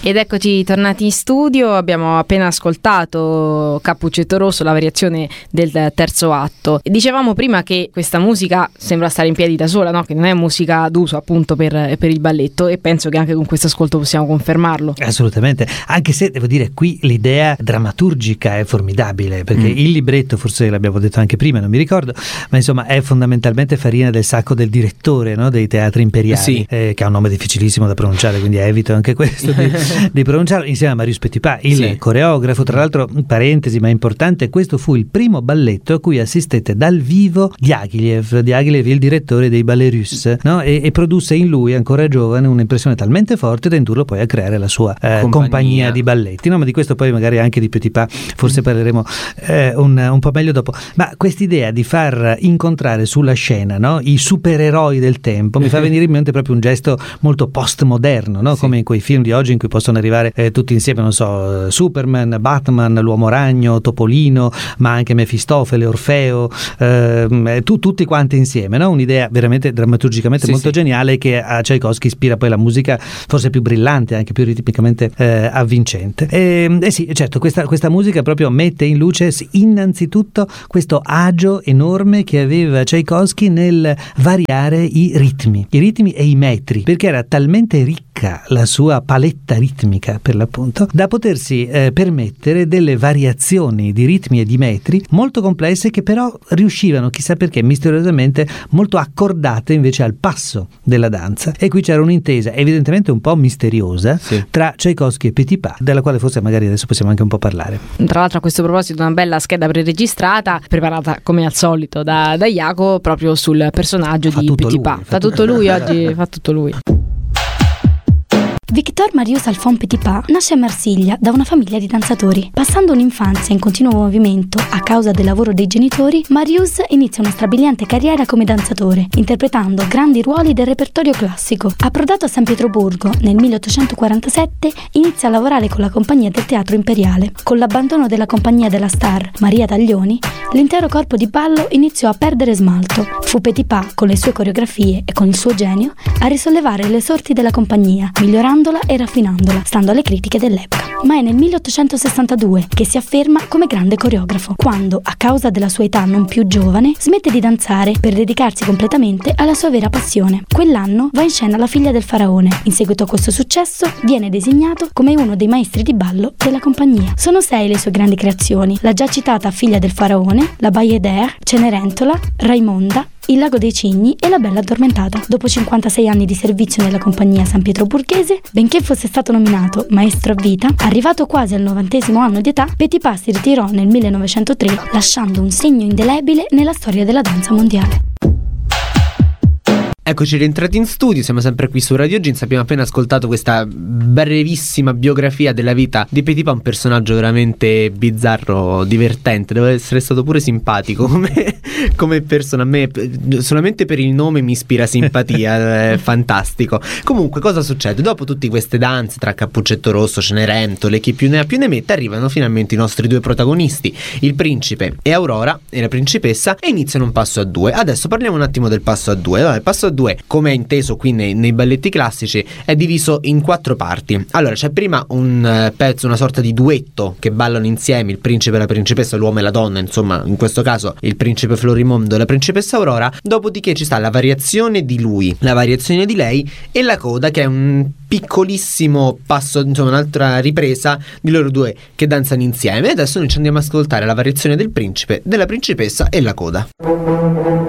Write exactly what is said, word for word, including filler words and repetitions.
Ed eccoci tornati in studio, abbiamo appena ascoltato Cappuccetto Rosso, la variazione del terzo atto. Dicevamo prima che questa musica sembra stare in piedi da sola, no? Che non è musica d'uso appunto per, per il balletto, e penso che anche con questo ascolto possiamo confermarlo. Assolutamente, anche se devo dire qui l'idea drammaturgica è formidabile, perché mm. il libretto, forse l'abbiamo detto anche prima, non mi ricordo, ma insomma è fondamentalmente farina del sacco del direttore, no? Dei teatri imperiali, sì. eh, che ha un nome difficilissimo da pronunciare, quindi evito anche questo di, di pronunciarlo, insieme a Marius Petipa, il sì. coreografo. Tra l'altro, parentesi ma importante, questo fu il primo balletto a cui assistette dal vivo Diaghilev, Diaghilev il direttore dei Ballets Russes, no? e, e produsse in lui, ancora giovane, un'impressione talmente forte da indurlo poi a creare la sua eh, compagnia. compagnia di balletti, no? Ma di questo poi magari anche di Petipa forse parleremo eh, un, un po' meglio dopo. Ma quest'idea di far incontrare sulla scena, no? i supereroi del tempo mi fa venire in mente proprio un gesto molto postmoderno, no? Sì. Come in quei film di oggi in cui possono arrivare eh, tutti insieme, non so, Superman, Batman, l'Uomo Ragno, Topolino, ma anche Mefistofele, Orfeo, eh, tu, tutti quanti insieme, no? Un'idea veramente drammaturgicamente sì, molto sì. geniale, che a Tchaikovsky ispira poi la musica forse più brillante, anche più ritmicamente eh, avvincente. E eh sì, certo, questa, questa musica proprio mette in luce innanzitutto questo agio enorme che aveva Tchaikovsky nel variare i ritmi, i ritmi e i metri, perché era talmente ricca la sua paletta ritmica, per l'appunto, da potersi eh, permettere delle variazioni di ritmi e di metri molto complesse, che però riuscivano, chissà perché, misteriosamente molto accordate invece al passo della danza. E qui c'era un'intesa evidentemente un po' misteriosa sì. tra Tchaikovsky e Petipa, della quale forse magari adesso possiamo anche un po' parlare. Tra l'altro, a questo proposito, una bella scheda preregistrata preparata come al solito da, da Jaco proprio sul personaggio fa di Petipa. Lui, fa, fa tutto lui oggi, fa tutto lui. Victor Marius Alphonse Petipa nasce a Marsiglia da una famiglia di danzatori. Passando un'infanzia in continuo movimento a causa del lavoro dei genitori, Marius inizia una strabiliante carriera come danzatore, interpretando grandi ruoli del repertorio classico. Approdato a San Pietroburgo nel milleottocentoquarantasette, inizia a lavorare con la compagnia del Teatro Imperiale. Con l'abbandono della compagnia della star Maria Taglioni, l'intero corpo di ballo iniziò a perdere smalto. Fu Petipa, con le sue coreografie e con il suo genio, a risollevare le sorti della compagnia, migliorando e raffinandola, stando alle critiche dell'epoca. Ma è nel milleottocentosessantadue che si afferma come grande coreografo, quando, a causa della sua età non più giovane, smette di danzare per dedicarsi completamente alla sua vera passione. Quell'anno va in scena La figlia del faraone. In seguito a questo successo viene designato come uno dei maestri di ballo della compagnia. Sono sei le sue grandi creazioni: la già citata Figlia del faraone, la Bayadère, Cenerentola, Raimonda, Il lago dei cigni e La bella addormentata. Dopo cinquantasei anni di servizio nella compagnia san pietroburghese, benché fosse stato nominato maestro a vita, arrivato quasi al novantesimo anno di età, Petipa si ritirò nel millenovecentotre, lasciando un segno indelebile nella storia della danza mondiale. Eccoci rientrati in studio, siamo sempre qui su Radio Jeans. Abbiamo appena ascoltato questa brevissima biografia della vita di Petipa, un personaggio veramente bizzarro, divertente. Deve essere stato pure simpatico come, come persona. A me solamente per il nome mi ispira simpatia, è fantastico. Comunque, cosa succede? Dopo tutte queste danze tra Cappuccetto Rosso, Cenerentole, chi più ne ha più ne mette, arrivano finalmente i nostri due protagonisti, il principe e Aurora e la principessa, e iniziano un passo a due. Adesso parliamo un attimo del passo a due. Allora, il passo a due, come è inteso qui nei, nei balletti classici, è diviso in quattro parti. Allora, c'è prima un uh, pezzo, una sorta di duetto che ballano insieme il principe e la principessa, l'uomo e la donna, insomma, in questo caso il principe Florimondo e la principessa Aurora. Dopodiché ci sta la variazione di lui, la variazione di lei e la coda, che è un piccolissimo passo, insomma, un'altra ripresa di loro due che danzano insieme. E adesso noi ci andiamo ad ascoltare la variazione del principe, della principessa e la coda.